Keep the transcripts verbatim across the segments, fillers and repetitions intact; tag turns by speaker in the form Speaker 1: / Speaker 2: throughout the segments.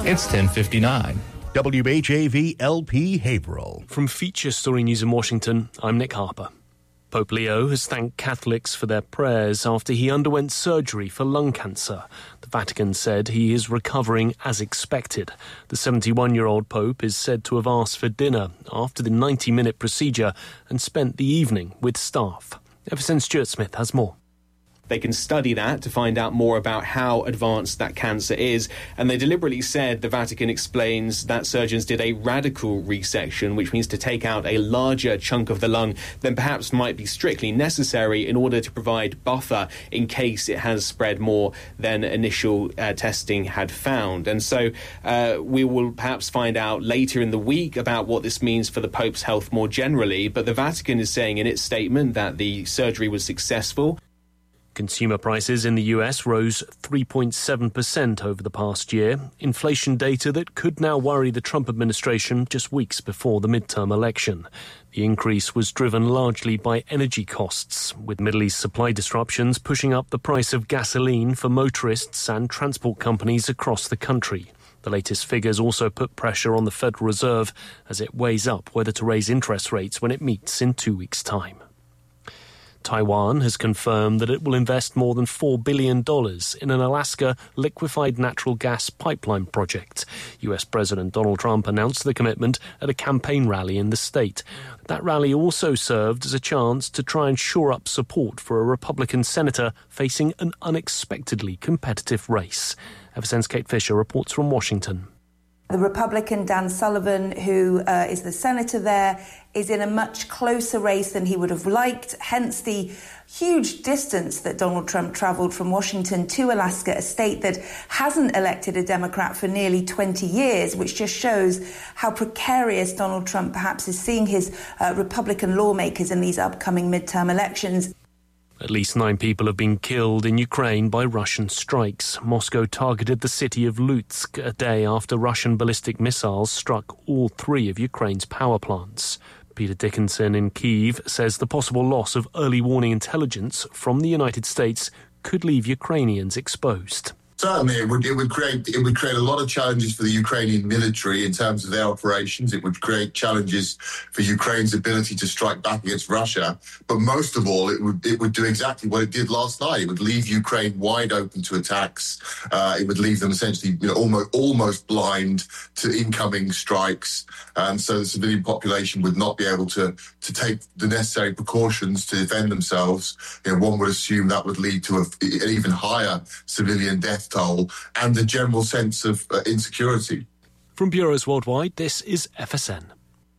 Speaker 1: It's ten fifty-nine. W H A V L P Haverhill.
Speaker 2: From Feature Story News in Washington, I'm Nick Harper. Pope Leo has thanked Catholics for their prayers after he underwent surgery for lung cancer. The Vatican said he is recovering as expected. The seventy-one-year-old Pope is said to have asked for dinner after the ninety-minute procedure and spent the evening with staff. F S N Stuart Smith has more.
Speaker 3: They can study that to find out more about how advanced that cancer is. And they deliberately said, the Vatican explains, that surgeons did a radical resection, which means to take out a larger chunk of the lung than perhaps might be strictly necessary in order to provide buffer in case it has spread more than initial uh, testing had found. And so uh, we will perhaps find out later in the week about what this means for the Pope's health more generally. But the Vatican is saying in its statement that the surgery was successful.
Speaker 2: Consumer prices in the U S rose three point seven percent over the past year, inflation data that could now worry the Trump administration just weeks before the midterm election. The increase was driven largely by energy costs, with Middle East supply disruptions pushing up the price of gasoline for motorists and transport companies across the country. The latest figures also put pressure on the Federal Reserve as it weighs up whether to raise interest rates when it meets in two weeks' time. Taiwan has confirmed that it will invest more than four billion dollars in an Alaska liquefied natural gas pipeline project. U S President Donald Trump announced the commitment at a campaign rally in the state. That rally also served as a chance to try and shore up support for a Republican senator facing an unexpectedly competitive race. F S N's Kate Fisher reports from Washington.
Speaker 4: The Republican Dan Sullivan, who uh, is the senator there, is in a much closer race than he would have liked, hence the huge distance that Donald Trump travelled from Washington to Alaska, a state that hasn't elected a Democrat for nearly twenty years, which just shows how precarious Donald Trump perhaps is seeing his uh, Republican lawmakers in these upcoming midterm elections.
Speaker 2: At least nine people have been killed in Ukraine by Russian strikes. Moscow targeted the city of Lutsk a day after Russian ballistic missiles struck all three of Ukraine's power plants. Peter Dickinson in Kyiv says the possible loss of early warning intelligence from the United States could leave Ukrainians exposed.
Speaker 5: Certainly, it would, it would create it would create a lot of challenges for the Ukrainian military in terms of their operations. It would create challenges for Ukraine's ability to strike back against Russia. But most of all, it would it would do exactly what it did last night. It would leave Ukraine wide open to attacks. Uh, it would leave them essentially, you know, almost almost blind to incoming strikes. And so the civilian population would not be able to to take the necessary precautions to defend themselves. You know, one would assume that would lead to a, an even higher civilian death toll and the general sense of uh, insecurity.
Speaker 2: From Bureaus Worldwide, this is F S N.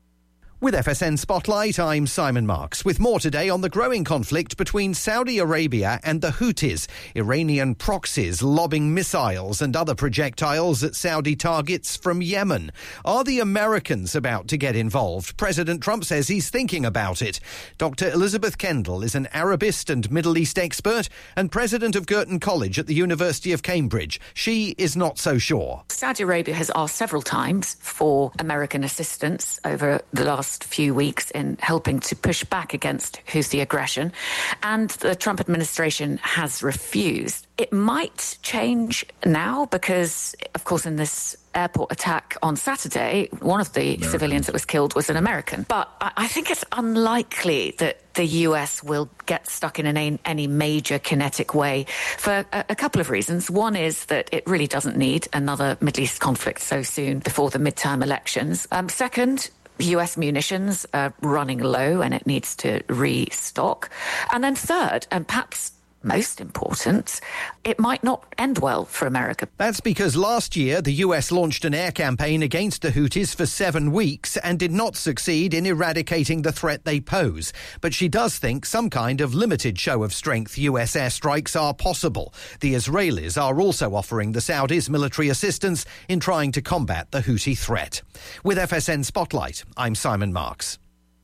Speaker 6: With F S N Spotlight, I'm Simon Marks, with more today on the growing conflict between Saudi Arabia and the Houthis, Iranian proxies lobbing missiles and other projectiles at Saudi targets from Yemen. Are the Americans about to get involved? President Trump says he's thinking about it. Doctor Elizabeth Kendall is an Arabist and Middle East expert and president of Girton College at the University of Cambridge. She is not so sure.
Speaker 7: Saudi Arabia has asked several times for American assistance over the last few weeks in helping to push back against Houthi aggression, and the Trump administration has refused. It might change now because, of course, in this airport attack on Saturday, one of the American civilians that was killed was an American. But I think it's unlikely that the U S will get stuck in an, any major kinetic way for a, a couple of reasons. One is that it really doesn't need another Middle East conflict so soon before the midterm elections. Um, second, U S munitions are running low and it needs to restock. And then third, and perhaps most important, it might not end well for America.
Speaker 6: That's because last year the U S launched an air campaign against the Houthis for seven weeks and did not succeed in eradicating the threat they pose. But she does think some kind of limited show of strength U S airstrikes are possible. The Israelis are also offering the Saudis military assistance in trying to combat the Houthi threat. With F S N Spotlight, I'm Simon Marks.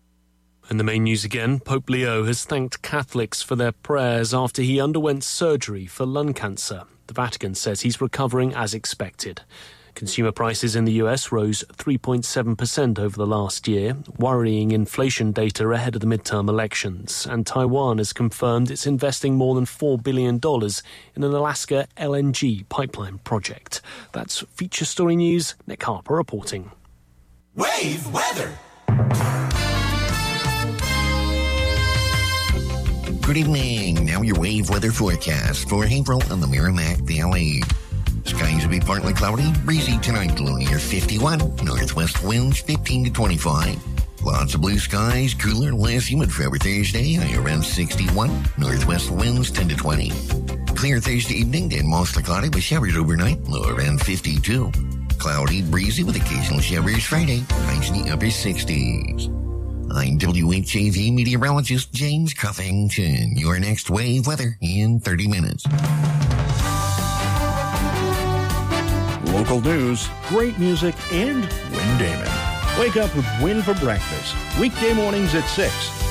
Speaker 2: In the main news again, Pope Leo has thanked Catholics for their prayers after he underwent surgery for lung cancer. The Vatican says he's recovering as expected. Consumer prices in the U S rose three point seven percent over the last year, worrying inflation data ahead of the midterm elections. And Taiwan has confirmed it's investing more than four billion dollars in an Alaska L N G pipeline project. That's Feature Story News. Nick Harper reporting.
Speaker 8: Wave weather.
Speaker 9: Good evening. Now your wave weather forecast for April in the Merrimack Valley. Skies will be partly cloudy, breezy tonight, low near fifty-one. Northwest winds fifteen to twenty-five. Lots of blue skies, cooler, less humid for every Thursday, high around sixty-one. Northwest winds ten to twenty. Clear Thursday evening, then mostly cloudy with showers overnight, low around fifty-two. Cloudy, breezy with occasional showers Friday, highs in the upper sixties. I'm W H A V meteorologist James Cuffington. Your next wave weather in thirty minutes.
Speaker 1: Local news, great music, and Win Damon. Wake up with Win for breakfast. Weekday mornings at six